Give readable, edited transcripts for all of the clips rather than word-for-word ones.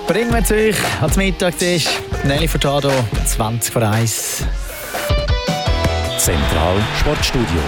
bringen wir zu euch als Mittagstisch. Nelly Furtado, 20 vor 1. Zentral Sportstudio.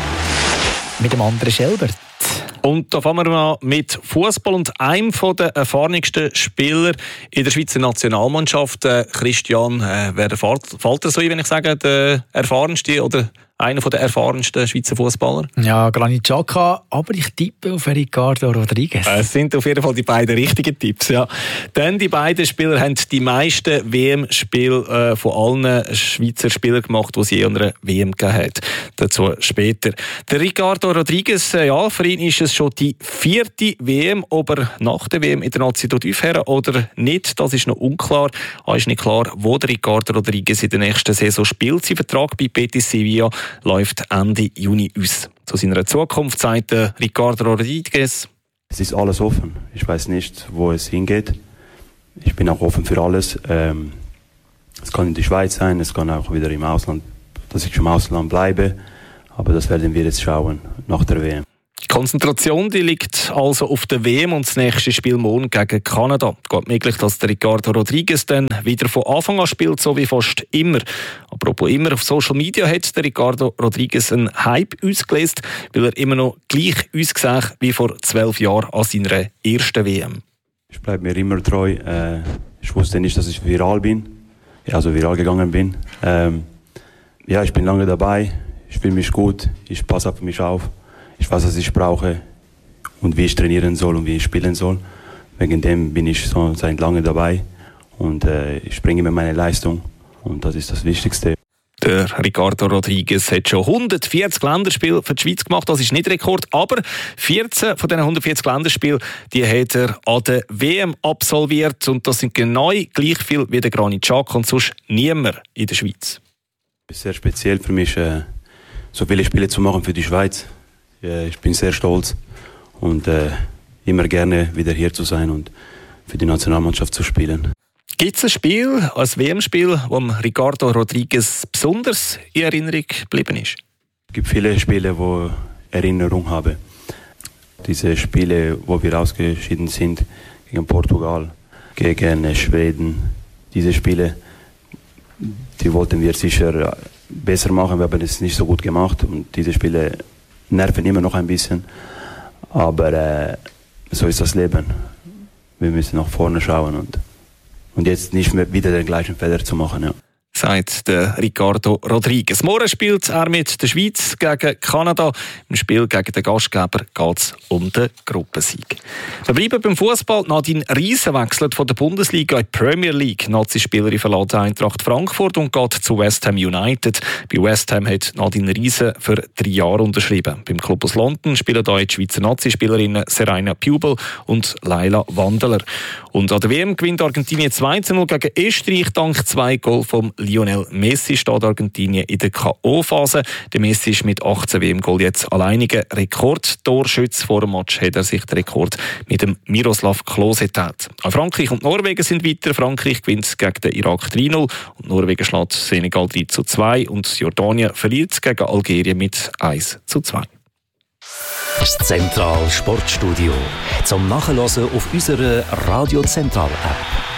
Mit dem anderen Schelbert. Und da fangen wir mal mit Fußball und einem der erfahrensten Spieler in der Schweizer Nationalmannschaft. Christian, wer fällt er so ein, wenn ich sage, der erfahrenste oder einer der erfahrensten Schweizer Fußballer? Ja, Granit Xhaka, aber ich tippe auf Ricardo Rodriguez. Es sind auf jeden Fall die beiden richtigen Tipps. Ja. Denn die beiden Spieler haben die meisten WM-Spiele von allen Schweizer Spielern gemacht, die es je an einer WM gegeben hat. Dazu später. Der Ricardo Rodriguez, ja, für ihn ist es schon die 4. WM, ob er nach der WM in der Nazi aufhören oder nicht, das ist noch unklar. Es ist nicht klar, wo der Ricardo Rodriguez in der nächsten Saison spielt. Sein Vertrag bei Betis Sevilla läuft Ende Juni aus. Zu seiner Zukunft sagt Ricardo Rodriguez: Es ist alles offen. Ich weiß nicht, wo es hingeht. Ich bin auch offen für alles. Es kann in der Schweiz sein, es kann auch wieder im Ausland, dass ich im Ausland bleibe. Aber das werden wir jetzt schauen nach der WM. Die Konzentration die liegt also auf der WM und das nächste Spiel morgen gegen Kanada. Geht möglich, dass der Ricardo Rodriguez dann wieder von Anfang an spielt, so wie fast immer. Apropos immer, auf Social Media hat der Ricardo Rodriguez einen Hype ausgelöst, weil er immer noch gleich aussah wie vor 12 Jahren an seiner ersten WM. Ich bleibe mir immer treu. Ich wusste nicht, dass ich viral bin. Ja, also viral gegangen bin. Ja, ich bin lange dabei. Ich fühle mich gut. Ich passe auf mich auf. Ich weiß, was ich brauche und wie ich trainieren soll und wie ich spielen soll. Wegen dem bin ich so seit lange dabei und ich bringe mir meine Leistung und das ist das Wichtigste. Der Ricardo Rodriguez hat schon 140 Länderspiele für die Schweiz gemacht. Das ist nicht Rekord, aber 14 von diesen 140 Länderspielen die hat er an der WM absolviert und das sind genau gleich viel wie der Granit Xhaka und sonst niemand in der Schweiz. Es ist sehr speziell für mich, so viele Spiele zu machen für die Schweiz. Ich bin sehr stolz und immer gerne wieder hier zu sein und für die Nationalmannschaft zu spielen. Gibt es ein Spiel, ein WM-Spiel, das Ricardo Rodriguez besonders in Erinnerung geblieben ist? Es gibt viele Spiele, wo ich Erinnerung habe. Diese Spiele, wo wir ausgeschieden sind, gegen Portugal, gegen Schweden. Diese Spiele, die wollten wir sicher besser machen, wir haben es nicht so gut gemacht und diese Spiele nerven immer noch ein bisschen, aber so ist das Leben. Wir müssen nach vorne schauen und jetzt nicht mehr wieder den gleichen Fehler zu machen. Ja. Sagt der Ricardo Rodriguez. Morgen spielt er mit der Schweiz gegen Kanada. Im Spiel gegen den Gastgeber geht es um den Gruppensieg. Wir bleiben beim Fußball. Nadine Riese wechselt von der Bundesliga in die Premier League. Nazi-Spielerin verlässt Eintracht Frankfurt und geht zu West Ham United. Bei West Ham hat Nadine Riese für 3 Jahre unterschrieben. Beim Club aus London spielen hier die Schweizer Nazi-Spielerinnen Serena Pubel und Laila Wandeler. Und an der WM gewinnt Argentinien 2-0 gegen Österreich dank 2 Goal vom Lionel Messi. Steht Argentinien in der K.O.-Phase. Der Messi ist mit 18 WM-Goal jetzt alleiniger Rekordtorschütze. Vor dem Match hat er sich den Rekord mit dem Miroslav Klose geteilt. Auch Frankreich und Norwegen sind weiter. Frankreich gewinnt gegen den Irak 3-0 und Norwegen schlägt Senegal 3-2 und Jordanien verliert gegen Algerien mit 1-2. Das Zentral Sportstudio zum Nachhören auf unserer Radio Zentral App.